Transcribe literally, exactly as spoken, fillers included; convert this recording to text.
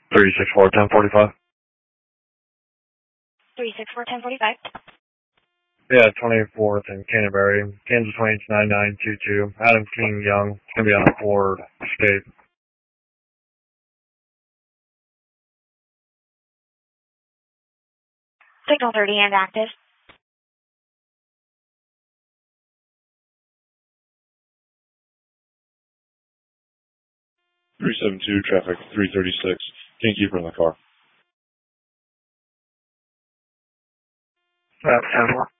three six four, ten forty-five. three six four, ten forty-five. Yeah, twenty-fourth and Canterbury. Kansas Range nine nine two two. Adam King Young. It's going to be on a Ford Escape. Signal thirty and active. three seven two, traffic three thirty-six. Gamekeeper in the car. Uh, ten four.